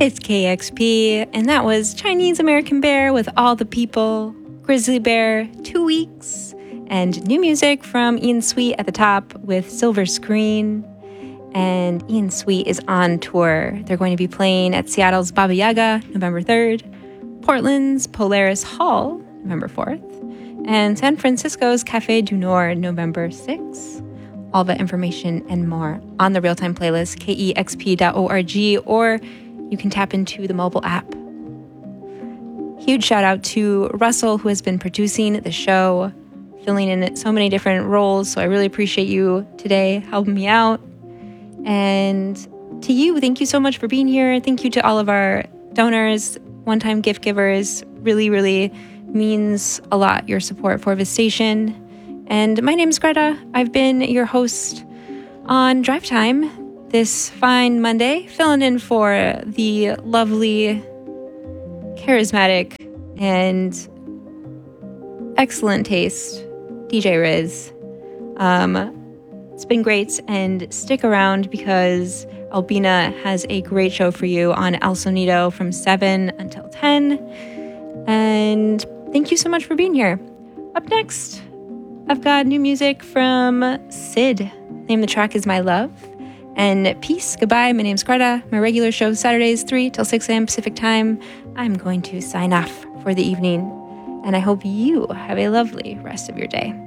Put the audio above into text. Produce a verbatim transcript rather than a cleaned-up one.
It's K X P, and that was Chinese American Bear with All the People, Grizzly Bear, Two Weeks, and new music from Ian Sweet at the top with Silver Screen. And Ian Sweet is on tour. They're going to be playing at Seattle's Baba Yaga, November third, Portland's Polaris Hall, November fourth, and San Francisco's Café du Nord, November sixth. All that information and more on the Real-Time playlist, K E X P dot org, or you can tap into the mobile app. Huge shout out to Russell, who has been producing the show, filling in so many different roles. So I really appreciate you today helping me out. And to you, thank you so much for being here. Thank you to all of our donors, one-time gift givers. Really, really means a lot, your support for the station. And my name is Greta. I've been your host on Drive Time this fine Monday, filling in for the lovely, charismatic, and excellent taste D J Riz. Um, it's been great, and stick around because Albina has a great show for you on El Sonido from seven until ten. And thank you so much for being here. Up next, I've got new music from Sid. The name of the track is My Love. And peace, goodbye, my name's Greta. My regular show Saturdays, three till six a.m. Pacific time. I'm going to sign off for the evening. And I hope you have a lovely rest of your day.